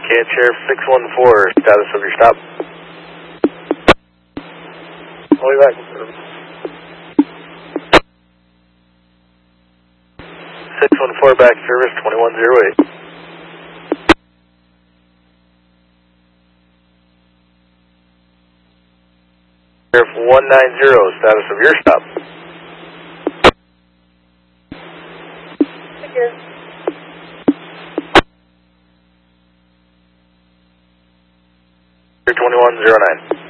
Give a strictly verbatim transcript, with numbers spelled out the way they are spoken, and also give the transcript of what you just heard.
Can Sheriff six one four, status of your stop. I'll be back. six one four back service, twenty-one oh eight. Sheriff one nine zero, status of your stop. Thank you. twenty-one oh nine.